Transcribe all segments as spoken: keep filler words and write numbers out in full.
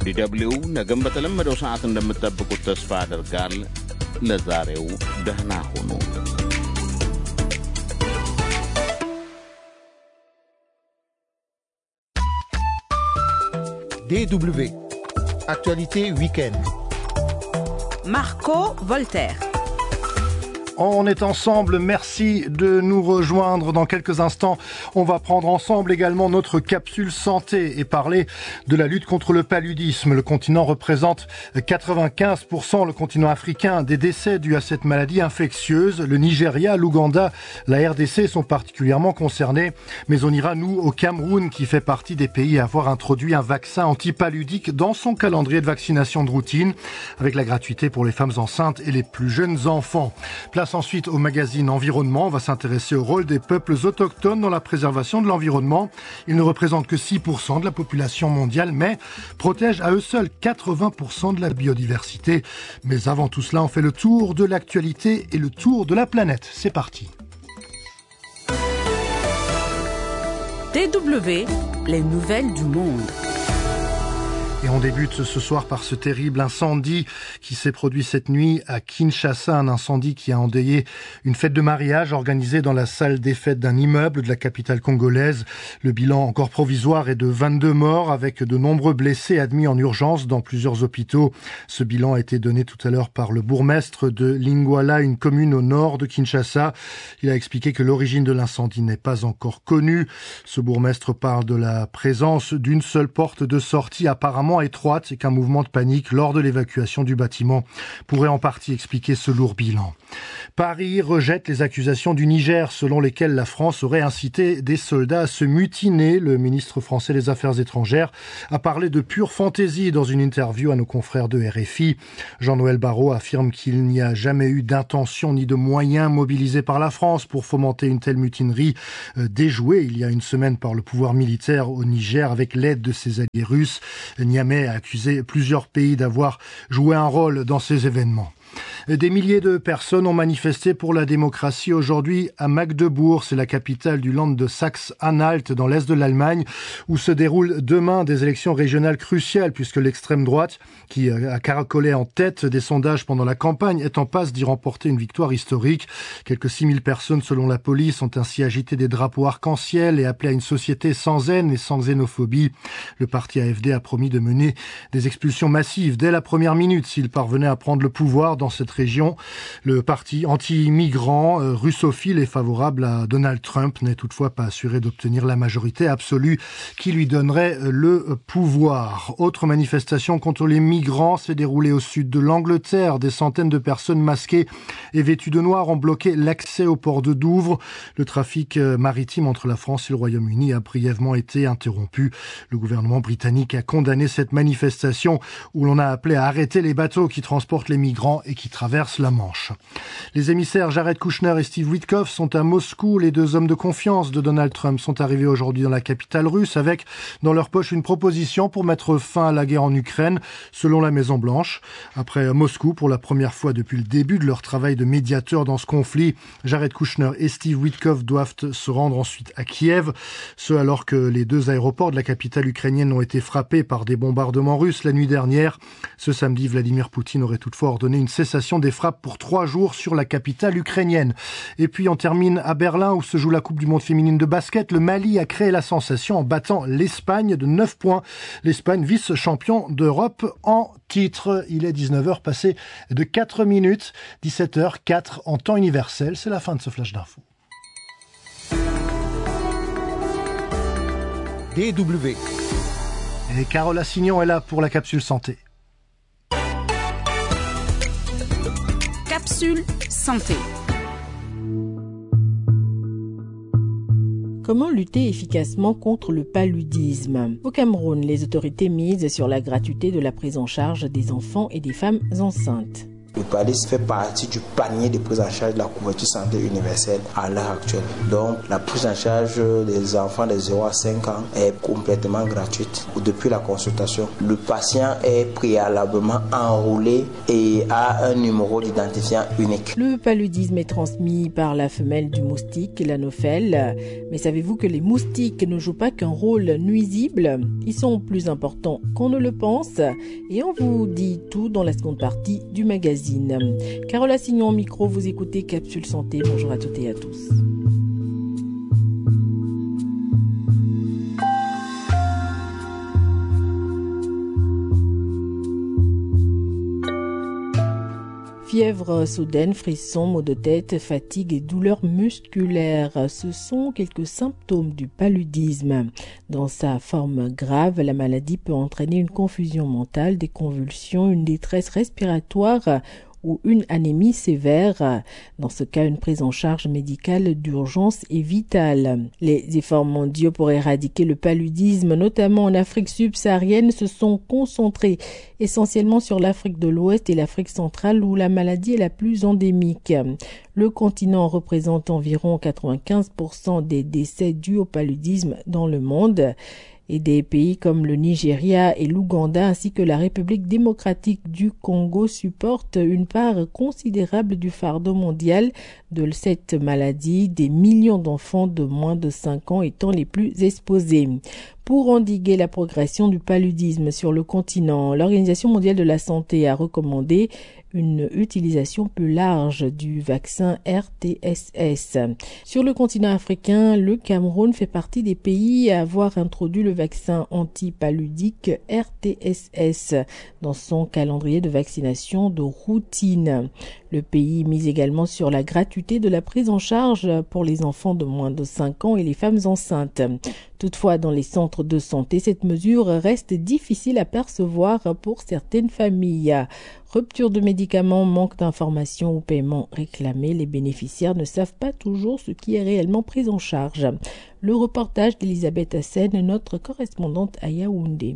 ዲደብሊው ነገም በተለመደው ሰዓት እንደምትጠብቁት ተስፋ አደርጋል። ለዛሬው ደህና ሁኑ። D W Actualité Week-end. Marco Voltaire. On est ensemble, merci de nous rejoindre. Dans quelques instants, on va prendre ensemble également notre capsule santé et parler de la lutte contre le paludisme. Le continent représente quatre-vingt-quinze pour cent, le continent africain, des décès dus à cette maladie infectieuse. Le Nigeria, l'Ouganda, la R D C sont particulièrement concernés. Mais on ira, nous, au Cameroun, qui fait partie des pays à avoir introduit un vaccin antipaludique dans son calendrier de vaccination de routine, avec la gratuité pour les femmes enceintes et les plus jeunes enfants. Place ensuite au magazine Environnement. On va s'intéresser au rôle des peuples autochtones dans la préservation de l'environnement. Ils ne représentent que six pour cent de la population mondiale, mais protègent à eux seuls quatre-vingts pour cent de la biodiversité. Mais avant tout cela, on fait le tour de l'actualité et le tour de la planète. C'est parti. D W, les nouvelles du monde. Et on débute ce soir par ce terrible incendie qui s'est produit cette nuit à Kinshasa, un incendie qui a endeuillé une fête de mariage organisée dans la salle des fêtes d'un immeuble de la capitale congolaise. Le bilan encore provisoire est de vingt-deux morts avec de nombreux blessés admis en urgence dans plusieurs hôpitaux. Ce bilan a été donné tout à l'heure par le bourgmestre de Lingwala, une commune au nord de Kinshasa. Il a expliqué que l'origine de l'incendie n'est pas encore connue. Ce bourgmestre parle de la présence d'une seule porte de sortie apparemment étroite et qu'un mouvement de panique lors de l'évacuation du bâtiment pourrait en partie expliquer ce lourd bilan. Paris rejette les accusations du Niger selon lesquelles la France aurait incité des soldats à se mutiner. Le ministre français des Affaires étrangères a parlé de pure fantaisie dans une interview à nos confrères de R F I. Jean-Noël Barrot affirme qu'il n'y a jamais eu d'intention ni de moyens mobilisés par la France pour fomenter une telle mutinerie euh, déjouée il y a une semaine par le pouvoir militaire au Niger avec l'aide de ses alliés russes. Niamey a accusé plusieurs pays d'avoir joué un rôle dans ces événements. Des milliers de personnes ont manifesté pour la démocratie aujourd'hui à Magdebourg, c'est la capitale du Land de Saxe-Anhalt dans l'est de l'Allemagne, où se déroulent demain des élections régionales cruciales puisque l'extrême droite, qui a caracolé en tête des sondages pendant la campagne, est en passe d'y remporter une victoire historique. Quelques six mille personnes selon la police ont ainsi agité des drapeaux arc-en-ciel et appelé à une société sans haine et sans xénophobie. Le parti A F D a promis de mener des expulsions massives dès la première minute s'il parvenait à prendre le pouvoir dans cette région. Le parti anti-immigrant euh, russophile et favorable à Donald Trump n'est toutefois pas assuré d'obtenir la majorité absolue qui lui donnerait le pouvoir. Autre manifestation contre les migrants s'est déroulée au sud de l'Angleterre. Des centaines de personnes masquées et vêtues de noir ont bloqué l'accès au port de Douvres. Le trafic maritime entre la France et le Royaume-Uni a brièvement été interrompu. Le gouvernement britannique a condamné cette manifestation où l'on a appelé à arrêter les bateaux qui transportent les migrants et qui traversent la Manche. Les émissaires Jared Kushner et Steve Witkoff sont à Moscou. Les deux hommes de confiance de Donald Trump sont arrivés aujourd'hui dans la capitale russe avec dans leur poche une proposition pour mettre fin à la guerre en Ukraine, selon la Maison-Blanche. Après Moscou, pour la première fois depuis le début de leur travail de médiateur dans ce conflit, Jared Kushner et Steve Witkoff doivent se rendre ensuite à Kiev, ce alors que les deux aéroports de la capitale ukrainienne ont été frappés par des bombardements russes la nuit dernière. Ce samedi, Vladimir Poutine aurait toutefois ordonné une cessation des frappes pour trois jours sur la capitale ukrainienne. Et puis on termine à Berlin où se joue la Coupe du Monde féminine de basket. Le Mali a créé la sensation en battant l'Espagne de neuf points. L'Espagne vice-champion d'Europe en titre. Il est dix-neuf heures passé de quatre minutes, dix-sept heures quatre en temps universel. C'est la fin de ce flash d'infos. D W. Et Carole Assignon est là pour la capsule santé. Capsule santé. Comment lutter efficacement contre le paludisme? Au Cameroun, les autorités misent sur la gratuité de la prise en charge des enfants et des femmes enceintes. Le paludisme fait partie du panier de prise en charge de la couverture santé universelle à l'heure actuelle. Donc, la prise en charge des enfants de zéro à cinq ans est complètement gratuite depuis la consultation. Le patient est préalablement enrôlé et a un numéro d'identifiant unique. Le paludisme est transmis par la femelle du moustique, l'anophèle. Mais savez-vous que les moustiques ne jouent pas qu'un rôle nuisible? Ils sont plus importants qu'on ne le pense. Et on vous dit tout dans la seconde partie du magazine. Carole Assignon au micro, vous écoutez Capsule Santé. Bonjour à toutes et à tous. Fièvre soudaine, frissons, maux de tête, fatigue et douleurs musculaires, ce sont quelques symptômes du paludisme. Dans sa forme grave, la maladie peut entraîner une confusion mentale, des convulsions, une détresse respiratoire ou une anémie sévère. Dans ce cas, une prise en charge médicale d'urgence est vitale. Les efforts mondiaux pour éradiquer le paludisme, notamment en Afrique subsaharienne, se sont concentrés essentiellement sur l'Afrique de l'Ouest et l'Afrique centrale où la maladie est la plus endémique. Le continent représente environ quatre-vingt-quinze pour cent des décès dus au paludisme dans le monde. Et des pays comme le Nigeria et l'Ouganda ainsi que la République démocratique du Congo supportent une part considérable du fardeau mondial de cette maladie, des millions d'enfants de moins de cinq ans étant les plus exposés. Pour endiguer la progression du paludisme sur le continent, l'Organisation mondiale de la santé a recommandé une utilisation plus large du vaccin R T S S. Sur le continent africain, le Cameroun fait partie des pays à avoir introduit le vaccin antipaludique R T S S dans son calendrier de vaccination de routine. Le pays mise également sur la gratuité de la prise en charge pour les enfants de moins de cinq ans et les femmes enceintes. Toutefois, dans les centres de santé, cette mesure reste difficile à percevoir pour certaines familles. Rupture de médicaments, manque d'informations ou paiement réclamé, les bénéficiaires ne savent pas toujours ce qui est réellement pris en charge. Le reportage d'Elisabeth Hassen, notre correspondante à Yaoundé.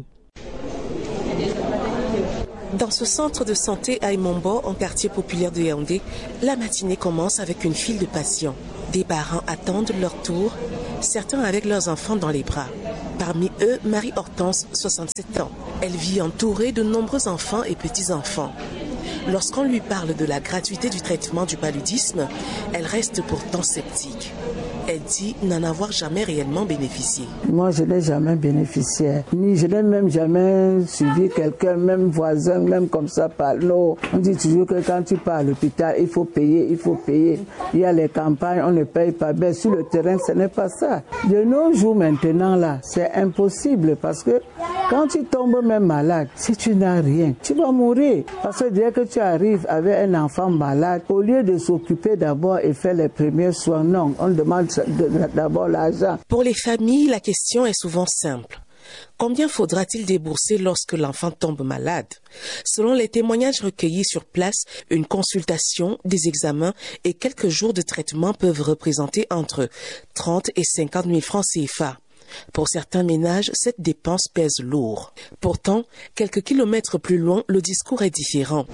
Dans ce centre de santé à Imombo, en quartier populaire de Yaoundé, la matinée commence avec une file de patients. Des parents attendent leur tour, certains avec leurs enfants dans les bras. Parmi eux, Marie-Hortense, soixante-sept ans. Elle vit entourée de nombreux enfants et petits-enfants. Lorsqu'on lui parle de la gratuité du traitement du paludisme, elle reste pourtant sceptique. Elle dit n'en avoir jamais réellement bénéficié. Moi, je n'ai jamais bénéficié. Ni je n'ai même jamais suivi quelqu'un, même voisin, même comme ça, par l'eau. On dit toujours que quand tu pars à l'hôpital, il faut payer, il faut payer. Il y a les campagnes, on ne paye pas. Mais sur le terrain, ce n'est pas ça. De nos jours maintenant, là, c'est impossible parce que quand tu tombes même malade, si tu n'as rien, tu vas mourir. Parce que dès que tu arrives avec un enfant malade, au lieu de s'occuper d'abord et faire les premiers soins, non, on demande d'abord l'argent. Pour les familles, la question est souvent simple. Combien faudra-t-il débourser lorsque l'enfant tombe malade? Selon les témoignages recueillis sur place, une consultation, des examens et quelques jours de traitement peuvent représenter entre trente et cinquante mille francs C F A. Pour certains ménages, cette dépense pèse lourd. Pourtant, quelques kilomètres plus loin, le discours est différent.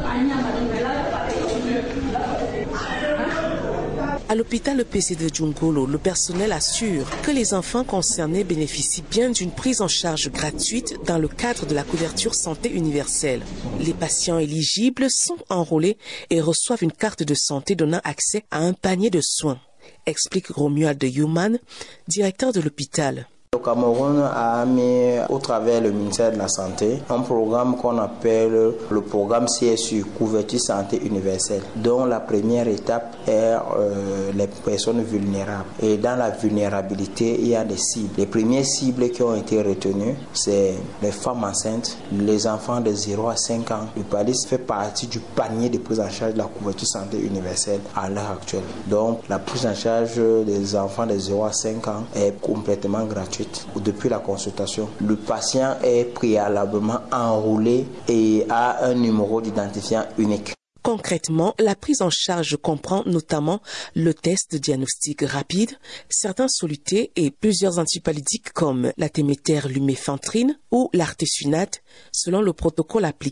À l'hôpital E P C de Djungolo, le personnel assure que les enfants concernés bénéficient bien d'une prise en charge gratuite dans le cadre de la couverture santé universelle. Les patients éligibles sont enrôlés et reçoivent une carte de santé donnant accès à un panier de soins, explique Romuald Human, directeur de l'hôpital. Le Cameroun a mis au travers le ministère de la Santé un programme qu'on appelle le programme C S U, couverture santé universelle, dont la première étape est euh, les personnes vulnérables. Et dans la vulnérabilité, il y a des cibles. Les premières cibles qui ont été retenues, c'est les femmes enceintes, les enfants de zéro à cinq ans. Le paludisme fait partie du panier de prise en charge de la couverture santé universelle à l'heure actuelle. Donc la prise en charge des enfants de zéro à cinq ans est complètement gratuite. Depuis la consultation, le patient est préalablement enrôlé et a un numéro d'identifiant unique. Concrètement, la prise en charge comprend notamment le test de diagnostic rapide, certains solutés et plusieurs antipaludiques comme la téméter luméfantrine ou l'artesunate selon le protocole appliqué.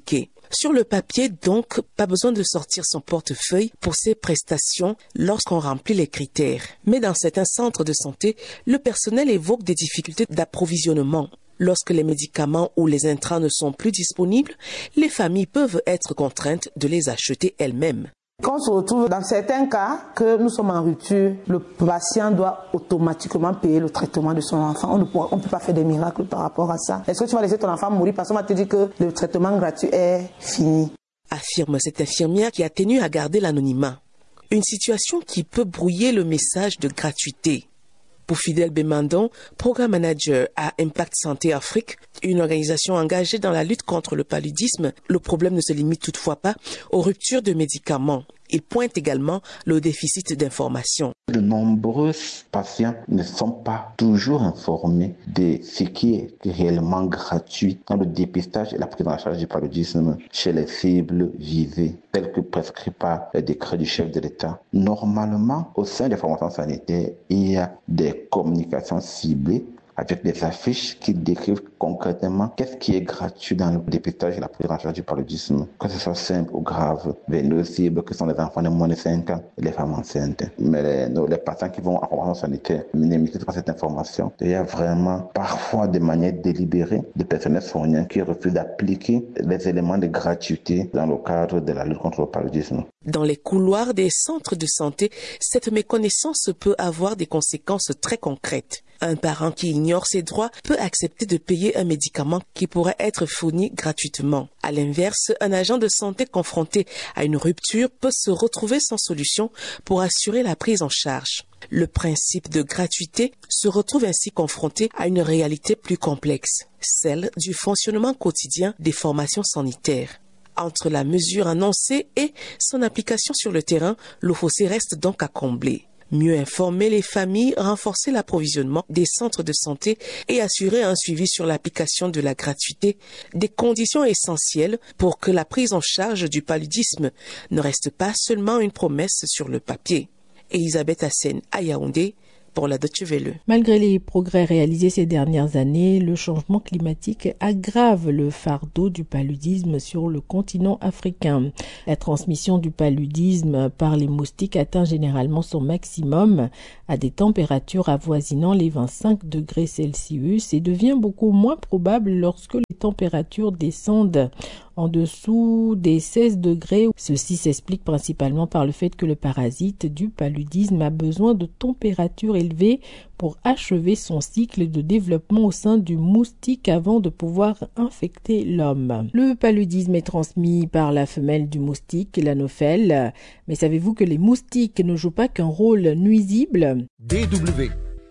Sur le papier, donc, pas besoin de sortir son portefeuille pour ces prestations lorsqu'on remplit les critères. Mais dans certains centres de santé, le personnel évoque des difficultés d'approvisionnement. Lorsque les médicaments ou les intrants ne sont plus disponibles, les familles peuvent être contraintes de les acheter elles-mêmes. Quand on se retrouve dans certains cas que nous sommes en rupture, le patient doit automatiquement payer le traitement de son enfant. On ne peut, on peut pas faire des miracles par rapport à ça. Est-ce que tu vas laisser ton enfant mourir parce qu'on va te dire que le traitement gratuit est fini? Affirme cette infirmière qui a tenu à garder l'anonymat. Une situation qui peut brouiller le message de gratuité. Pour Fidèle Bemandon, programme manager à Impact Santé Afrique, une organisation engagée dans la lutte contre le paludisme, le problème ne se limite toutefois pas aux ruptures de médicaments. Il pointe également le déficit d'information. De nombreux patients ne sont pas toujours informés de ce qui est réellement gratuit dans le dépistage et la prise en charge du paludisme chez les cibles visées, telles que prescrites par le décret du chef de l'État. Normalement, au sein des formations sanitaires, il y a des communications ciblées avec des affiches qui décrivent concrètement qu'est-ce qui est gratuit dans le dépistage et la prise en charge du paludisme, que ce soit simple ou grave, vers nos cibles que sont les enfants de moins de cinq ans et les femmes enceintes. Mais les, nos, les patients qui vont en formation sanitaire ne maîtrisent pas cette information. Il y a vraiment parfois de manière délibérée des personnels soignants qui refusent d'appliquer les éléments de gratuité dans le cadre de la lutte contre le paludisme. Dans les couloirs des centres de santé, cette méconnaissance peut avoir des conséquences très concrètes. Un parent qui ignore ses droits peut accepter de payer un médicament qui pourrait être fourni gratuitement. À l'inverse, un agent de santé confronté à une rupture peut se retrouver sans solution pour assurer la prise en charge. Le principe de gratuité se retrouve ainsi confronté à une réalité plus complexe, celle du fonctionnement quotidien des formations sanitaires. Entre la mesure annoncée et son application sur le terrain, le fossé reste donc à combler. Mieux informer les familles, renforcer l'approvisionnement des centres de santé et assurer un suivi sur l'application de la gratuité, des conditions essentielles pour que la prise en charge du paludisme ne reste pas seulement une promesse sur le papier. Elisabeth Hassen à Yaoundé pour la Deutsche Welle. Malgré les progrès réalisés ces dernières années, le changement climatique aggrave le fardeau du paludisme sur le continent africain. La transmission du paludisme par les moustiques atteint généralement son maximum à des températures avoisinant les vingt-cinq degrés Celsius et devient beaucoup moins probable lorsque les températures descendent en dessous des seize degrés. Ceci s'explique principalement par le fait que le parasite du paludisme a besoin de températures élevées pour achever son cycle de développement au sein du moustique avant de pouvoir infecter l'homme. Le paludisme est transmis par la femelle du moustique, l'anophèle. Mais savez-vous que les moustiques ne jouent pas qu'un rôle nuisible? D W.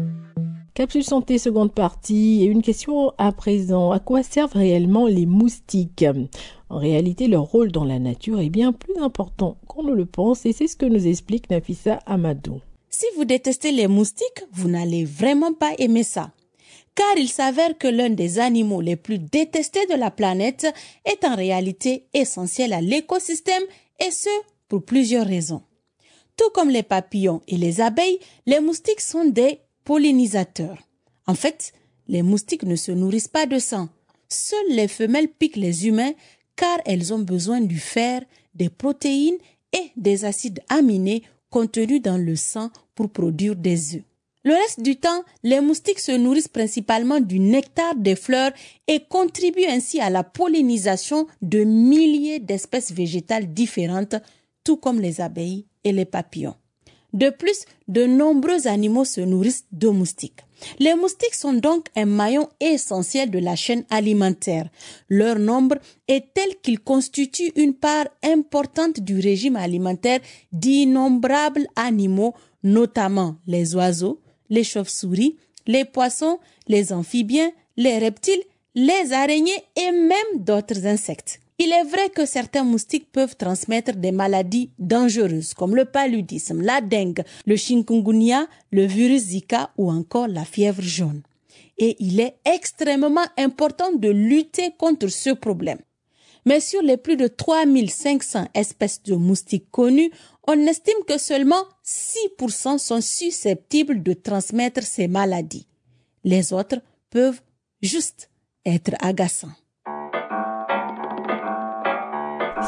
Capsule santé, seconde partie. Et une question à présent. À quoi servent réellement les moustiques? En réalité, leur rôle dans la nature est bien plus important qu'on ne le pense et c'est ce que nous explique Nafissa Amadou. Si vous détestez les moustiques, vous n'allez vraiment pas aimer ça. Car il s'avère que l'un des animaux les plus détestés de la planète est en réalité essentiel à l'écosystème et ce, pour plusieurs raisons. Tout comme les papillons et les abeilles, les moustiques sont des pollinisateurs. En fait, les moustiques ne se nourrissent pas de sang. Seules les femelles piquent les humains car elles ont besoin du fer, des protéines et des acides aminés contenus dans le sang pour produire des œufs. Le reste du temps, les moustiques se nourrissent principalement du nectar des fleurs et contribuent ainsi à la pollinisation de milliers d'espèces végétales différentes, tout comme les abeilles et les papillons. De plus, de nombreux animaux se nourrissent de moustiques. Les moustiques sont donc un maillon essentiel de la chaîne alimentaire. Leur nombre est tel qu'ils constituent une part importante du régime alimentaire d'innombrables animaux, notamment les oiseaux, les chauves-souris, les poissons, les amphibiens, les reptiles, les araignées et même d'autres insectes. Il est vrai que certains moustiques peuvent transmettre des maladies dangereuses comme le paludisme, la dengue, le chikungunya, le virus Zika ou encore la fièvre jaune. Et il est extrêmement important de lutter contre ce problème. Mais sur les plus de trois mille cinq cents espèces de moustiques connues, on estime que seulement six pour cent sont susceptibles de transmettre ces maladies. Les autres peuvent juste être agaçants.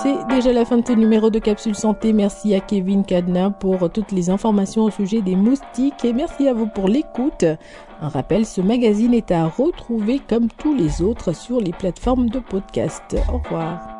C'est déjà la fin de ce numéro de Capsule Santé. Merci à Kevin Cadena pour toutes les informations au sujet des moustiques et merci à vous pour l'écoute. Un rappel, ce magazine est à retrouver comme tous les autres sur les plateformes de podcast. Au revoir.